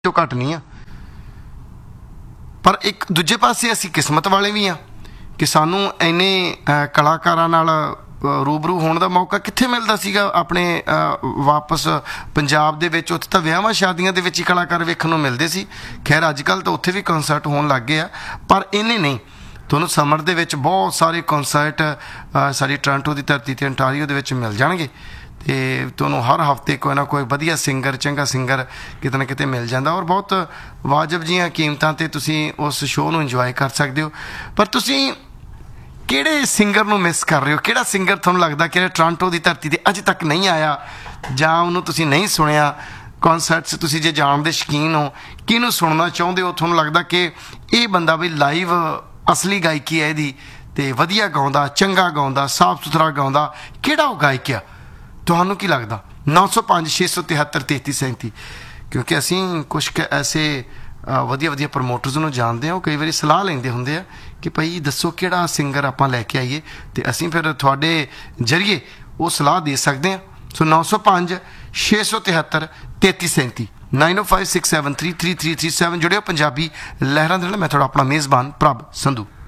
ਚੋਂ ਘੱਟ ਨਹੀਂ ਆ। ਪਰ ਇੱਕ ਦੂਜੇ ਪਾਸੇ ਅਸੀਂ ਕਿਸਮਤ ਵਾਲੇ ਵੀ ਆ ਕਿ ਸਾਨੂੰ ਇੰਨੇ ਕਲਾਕਾਰਾਂ ਨਾਲ ਰੂਬਰੂ ਹੋਣ ਦਾ ਮੌਕਾ ਕਿੱਥੇ ਮਿਲਦਾ ਸੀਗਾ ਆਪਣੇ ਵਾਪਸ ਪੰਜਾਬ ਦੇ ਵਿੱਚ। ਉੱਥੇ ਤਾਂ ਵਿਆਹਾਂ ਸ਼ਾਦੀਆਂ ਦੇ ਵਿੱਚ ਹੀ ਕਲਾਕਾਰ ਵੇਖਣ ਨੂੰ ਮਿਲਦੇ ਸੀ। ਖੈਰ ਅੱਜ ਕੱਲ੍ਹ ਤਾਂ ਉੱਥੇ ਵੀ ਕਨਸਰਟ ਹੋਣ ਲੱਗ ਗਏ ਆ, ਪਰ ਇੰਨੇ ਨਹੀਂ। ਤੁਹਾਨੂੰ ਸਮਰ ਦੇ ਵਿੱਚ ਬਹੁਤ ਸਾਰੇ ਕਨਸਰਟ ਸਾਡੀ ਟੋਰਾਂਟੋ ਦੀ ਧਰਤੀ 'ਤੇ ਅੰਟਾਰੀਓ ਦੇ ਵਿੱਚ ਮਿਲ ਜਾਣਗੇ ਅਤੇ ਤੁਹਾਨੂੰ ਹਰ ਹਫ਼ਤੇ ਕੋਈ ਨਾ ਕੋਈ ਵਧੀਆ ਸਿੰਗਰ, ਚੰਗਾ ਸਿੰਗਰ ਕਿਤੇ ਨਾ ਕਿਤੇ ਮਿਲ ਜਾਂਦਾ ਔਰ ਬਹੁਤ ਵਾਜਬ ਜੀਆਂ ਕੀਮਤਾਂ 'ਤੇ ਤੁਸੀਂ ਉਸ ਸ਼ੋਅ ਨੂੰ ਇੰਜੋਏ ਕਰ ਸਕਦੇ ਹੋ। ਪਰ ਤੁਸੀਂ ਕਿਹੜੇ ਸਿੰਗਰ ਨੂੰ ਮਿਸ ਕਰ ਰਹੇ ਹੋ? ਕਿਹੜਾ ਸਿੰਗਰ ਤੁਹਾਨੂੰ ਲੱਗਦਾ ਕਿ ਟੋਰਾਂਟੋ ਦੀ ਧਰਤੀ 'ਤੇ ਅਜੇ ਤੱਕ ਨਹੀਂ ਆਇਆ ਜਾਂ ਉਹਨੂੰ ਤੁਸੀਂ ਨਹੀਂ ਸੁਣਿਆ? ਕਨਸਰਟਸ ਤੁਸੀਂ ਜੇ ਜਾਣ ਦੇ ਸ਼ੌਕੀਨ ਹੋ, ਕਿਹਨੂੰ ਸੁਣਨਾ ਚਾਹੁੰਦੇ ਹੋ? ਤੁਹਾਨੂੰ ਲੱਗਦਾ ਕਿ ਇਹ ਬੰਦਾ ਵੀ ਲਾਈਵ ਅਸਲੀ ਗਾਇਕੀ ਹੈ ਇਹਦੀ ਅਤੇ ਵਧੀਆ ਗਾਉਂਦਾ, ਚੰਗਾ ਗਾਉਂਦਾ, ਸਾਫ ਸੁਥਰਾ ਗਾਉਂਦਾ, ਕਿਹੜਾ ਉਹ ਗਾਇਕ ਆ? ਤੁਹਾਨੂੰ ਕੀ ਲੱਗਦਾ? 905 673 3337। ਕਿਉਂਕਿ ਅਸੀਂ ਕੁਛ ਕੁ ਐਸੇ ਵਧੀਆ ਵਧੀਆ ਪ੍ਰਮੋਟਰਸ ਨੂੰ ਜਾਣਦੇ ਹਾਂ, ਉਹ ਕਈ ਵਾਰੀ ਸਲਾਹ ਲੈਂਦੇ ਹੁੰਦੇ ਆ ਕਿ ਭਾਈ ਦੱਸੋ ਕਿਹੜਾ ਸਿੰਗਰ ਆਪਾਂ ਲੈ ਕੇ ਆਈਏ, ਅਤੇ ਅਸੀਂ ਫਿਰ ਤੁਹਾਡੇ ਜ਼ਰੀਏ ਉਹ ਸਲਾਹ ਦੇ ਸਕਦੇ ਹਾਂ। ਸੋ 905 673 3337 9056733337 ਜੁੜਿਓ ਪੰਜਾਬੀ ਲਹਿਰਾਂ ਦੇ ਨਾਲ। ਮੈਂ ਤੁਹਾਡਾ ਆਪਣਾ ਮੇਜ਼ਬਾਨ ਪ੍ਰਭ ਸੰਧੂ।